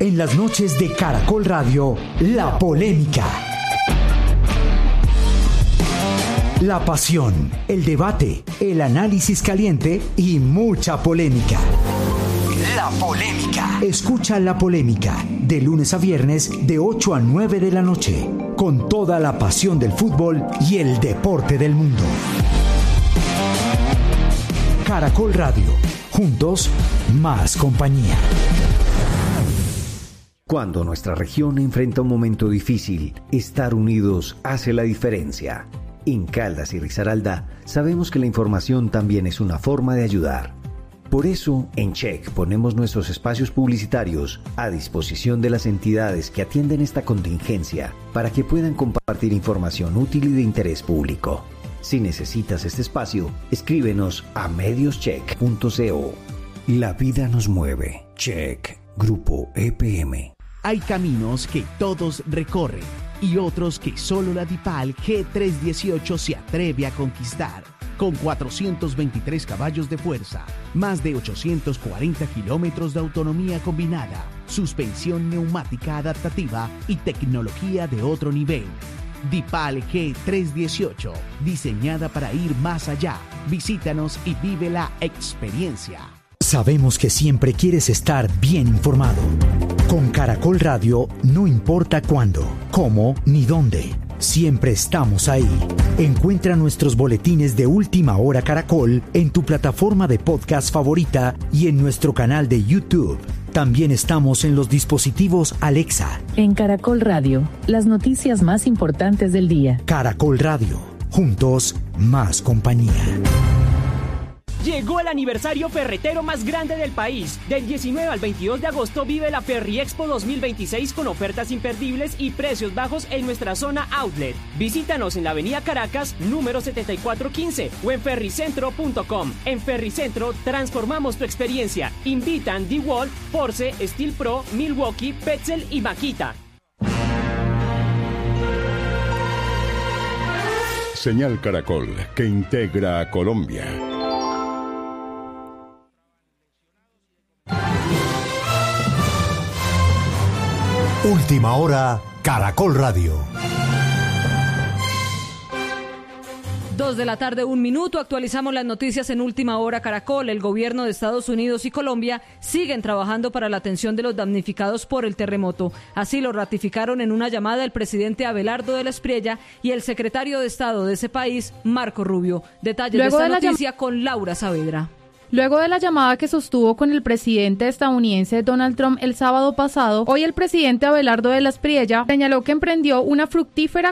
En las noches de Caracol Radio, La Polémica. La pasión, el debate, el análisis caliente y mucha polémica. La Polémica. Escucha La Polémica de lunes a viernes de 8 a 9 de la noche, con toda la pasión del fútbol y el deporte del mundo. Caracol Radio. Juntos, más compañía. Cuando nuestra región enfrenta un momento difícil, estar unidos hace la diferencia. En Caldas y Risaralda sabemos que la información también es una forma de ayudar. Por eso, en Check ponemos nuestros espacios publicitarios a disposición de las entidades que atienden esta contingencia para que puedan compartir información útil y de interés público. Si necesitas este espacio, escríbenos a medioscheck.co. La vida nos mueve. Check. Grupo EPM. Hay caminos que todos recorren y otros que solo la DIPAL G318 se atreve a conquistar. Con 423 caballos de fuerza, más de 840 kilómetros de autonomía combinada, suspensión neumática adaptativa y tecnología de otro nivel. DIPAL G318, diseñada para ir más allá. Visítanos y vive la experiencia. Sabemos que siempre quieres estar bien informado. Con Caracol Radio, no importa cuándo, cómo ni dónde, siempre estamos ahí. Encuentra nuestros boletines de Última Hora Caracol en tu plataforma de podcast favorita y en nuestro canal de YouTube. También estamos en los dispositivos Alexa. En Caracol Radio, las noticias más importantes del día. Caracol Radio, juntos, más compañía. Llegó el aniversario ferretero más grande del país. Del 19 al 22 de agosto vive la Ferri Expo 2026 con ofertas imperdibles y precios bajos en nuestra zona outlet. Visítanos en la avenida Caracas, número 7415 o en ferricentro.com. En Ferricentro transformamos tu experiencia. Invitan DeWalt, Force, Steel Pro, Milwaukee, Petzl y Makita. Señal Caracol, que integra a Colombia. Última Hora, Caracol Radio. 2 de la tarde, 1 minuto. Actualizamos las noticias en Última Hora Caracol. El gobierno de Estados Unidos y Colombia siguen trabajando para la atención de los damnificados por el terremoto. Así lo ratificaron en una llamada el presidente Abelardo de la Espriella y el secretario de Estado de ese país, Marco Rubio. Detalles de esta noticia con Laura Saavedra. Luego de la llamada que sostuvo con el presidente estadounidense Donald Trump el sábado pasado, hoy el presidente Abelardo de la Espriella señaló que emprendió una fructífera